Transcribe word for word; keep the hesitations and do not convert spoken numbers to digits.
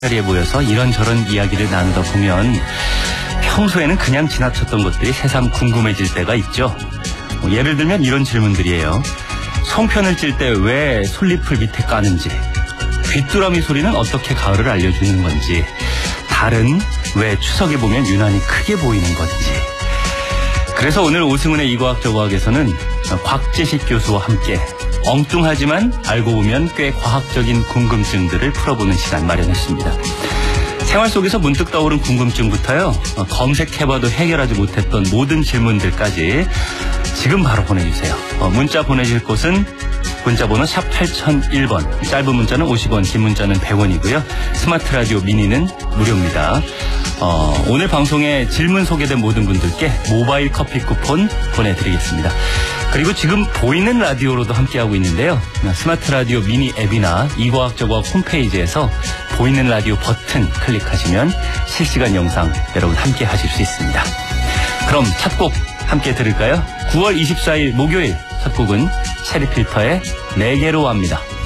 자리에 모여서 이런저런 이야기를 나누다 보면 평소에는 그냥 지나쳤던 것들이 새삼 궁금해질 때가 있죠. 뭐 예를 들면 이런 질문들이에요. 송편을 찔 때 왜 솔잎을 밑에 까는지, 귀뚜라미 소리는 어떻게 가을을 알려주는 건지, 달은 왜 추석에 보면 유난히 크게 보이는 건지. 그래서 오늘 오승훈의 이과학저과학에서는 곽재식 교수와 함께 엉뚱하지만 알고 보면 꽤 과학적인 궁금증들을 풀어보는 시간 마련했습니다. 생활 속에서 문득 떠오른 궁금증부터요, 검색해봐도 해결하지 못했던 모든 질문들까지 지금 바로 보내주세요. 문자 보내실 곳은 문자번호 샵 팔공공일 번, 짧은 문자는 오십 원, 긴 문자는 백 원이고요. 스마트 라디오 미니는 무료입니다. 어, 오늘 방송에 질문 소개된 모든 분들께 모바일 커피 쿠폰 보내드리겠습니다. 그리고 지금 보이는 라디오로도 함께하고 있는데요. 스마트 라디오 미니 앱이나 이과학저과학 홈페이지에서 보이는 라디오 버튼 클릭하시면 실시간 영상 여러분 함께 하실 수 있습니다. 그럼 첫 곡 함께 들을까요? 구월 이십사일 목요일 첫 곡은 체리필터의 내게로 옵니다.